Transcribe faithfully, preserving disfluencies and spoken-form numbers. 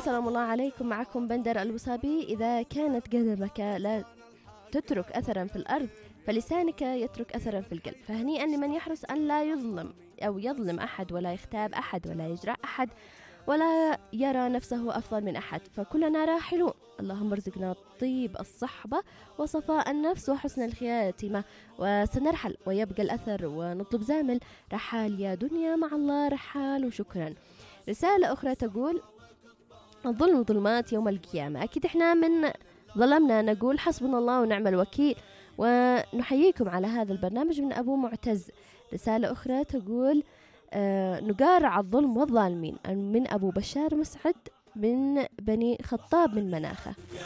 سلام الله عليكم. معكم بندر الوصابي. إذا كانت قدمك لا تترك أثرا في الأرض فلسانك يترك أثرا في القلب. فهنيئا لمن يحرص أن لا يظلم أو يظلم أحد ولا يغتاب أحد ولا يجرح أحد ولا يرى نفسه أفضل من أحد، فكلنا راحلون. اللهم ارزقنا طيب الصحبة وصفاء النفس وحسن الخاتمة، وسنرحل ويبقى الأثر ونطلب زامل. رحال يا دنيا مع الله رحال وشكرا. رسالة أخرى تقول: الظلم ظلمات يوم القيامة. أكيد إحنا من ظلمنا نقول حسبنا الله ونعم الوكيل، ونحييكم على هذا البرنامج من أبو معتز. رسالة أخرى تقول: آه نقارع الظلم والظالمين، من أبو بشار مسعد من بني خطاب من مناخة.